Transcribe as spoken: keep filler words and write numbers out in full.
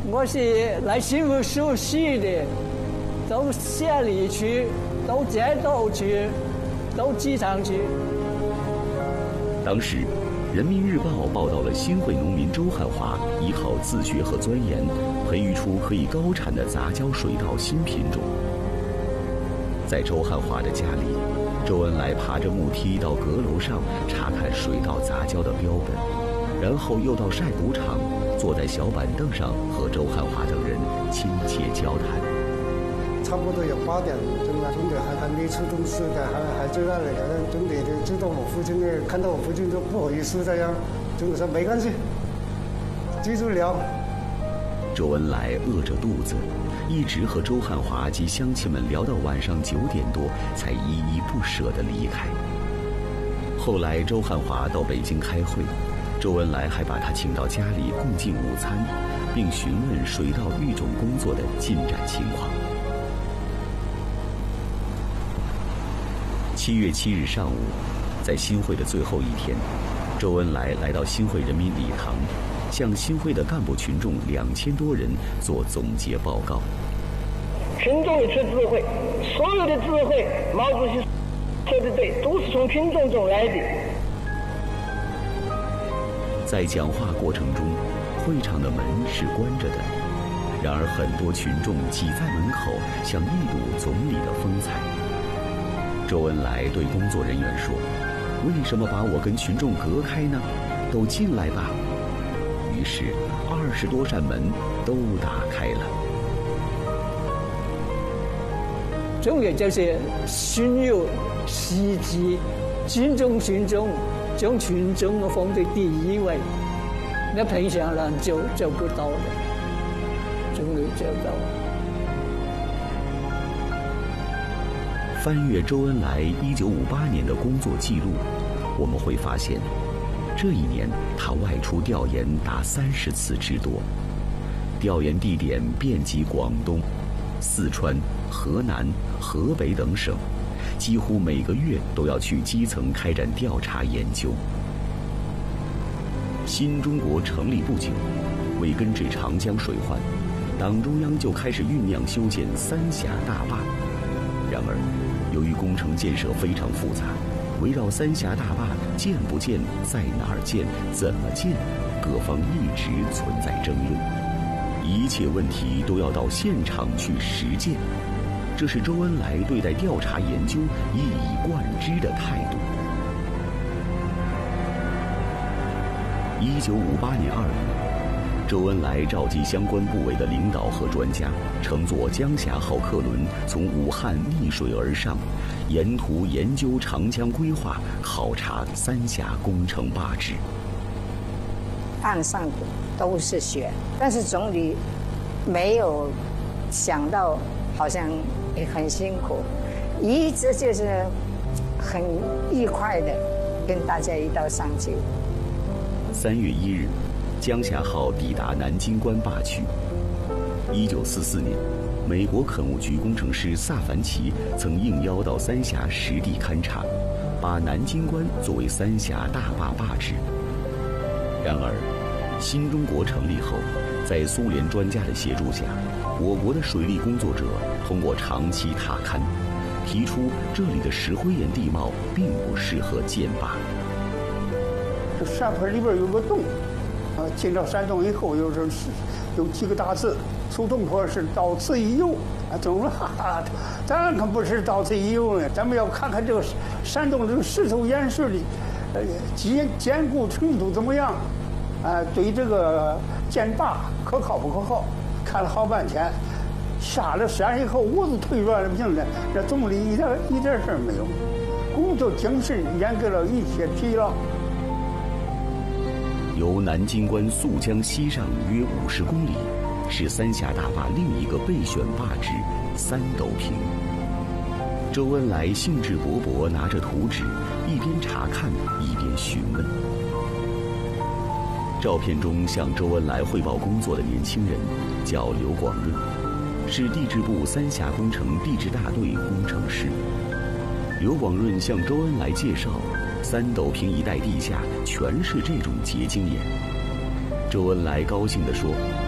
我是来新福熟悉的，到县里去，到街道去，到机场去。 当时，《人民日报》报道了新会农民周汉华依靠自学和钻研，培育出可以高产的杂交水稻新品种。在周汉华的家里，周恩来爬着木梯到阁楼上查看水稻杂交的标本，然后又到晒谷场，坐在小板凳上和周汉华等人亲切交谈。 差不多有八点钟了，钟点还还没出东西的，还还在那里，好像钟点就知道我父亲呢，看到我父亲都不好意思这样，钟点说没关系，继续聊。 周恩来饿着肚子，一直和周汉华及乡亲们聊到晚上九点多，才依依不舍地离开。后来周汉华到北京开会，周恩来还把他请到家里共进午餐，并询问水稻育种工作的进展情况。七月七日上午，在新会的最后一天，周恩来来到新会人民礼堂，向新会的干部群众两千多人做总结报告。 群众有出智慧，所有的智慧，毛主席说的对，都是从群众中来的。 在讲话过程中，会场的门是关着的，然而很多群众挤在门口，想一睹总理的风采。周恩来对工作人员说：“为什么把我跟群众隔开呢？都进来吧。”于是二十多扇门都打开了。 重要就是训有实际，尊重群众，将群众放在第一位。那平常人就做不到的，终于做到。 翻阅周恩来一九五八年的工作记录，我们会发现，这一年他外出调研达三十次之多，调研地点遍及广东、四川、河南、河北等省，几乎每个月都要去基层开展调查研究。新中国成立不久，为根治长江水患，党中央就开始酝酿修建三峡大坝。然而，由于工程建设非常复杂，围绕三峡大坝建不建、在哪儿建、怎么建，各方一直存在争论。一切问题都要到现场去实践，这是周恩来对待调查研究一以贯之的态度。一九五八年二月，周恩来召集相关部委的领导和专家，乘坐江峡号客轮从武汉逆水而上，沿途研究长江规划，考察三峡工程坝址。 岸上都是雪，但是总理没有想到，好像也很辛苦，一直就是很愉快的跟大家一道上去。 三月一日，江峡号抵达南京关坝区。一九四四年，美国垦务局工程师萨凡奇曾应邀到三峡实地勘察，把南京关作为三峡大坝坝址。然而，新中国成立后，在苏联专家的协助下，我国的水利工作者通过长期踏勘，提出这里的石灰岩地貌并不适合建坝。 这山坡里边有个洞，啊，进到山洞以后，有是有几个大字，苏东坡是到此一游。啊，总说哈哈，咱可不是到此一游呢，咱们要看看这个山洞这个石头岩石的，呃，坚坚固程度怎么样。啊，对这个建坝可靠不可靠？看了好半天，下了山以后，我都腿软了不行了。这总理一点一点事儿没有，工作精神掩盖了一切疲劳。 由南京关溯江西上约五十公里，是三峡大坝另一个备选坝址三斗坪。周恩来兴致勃勃拿着图纸，一边查看一边询问。照片中向周恩来汇报工作的年轻人叫刘广润，是地质部三峡工程地质大队工程师。刘广润向周恩来介绍，三斗坪一带地下全是这种结晶岩。周恩来高兴地说：“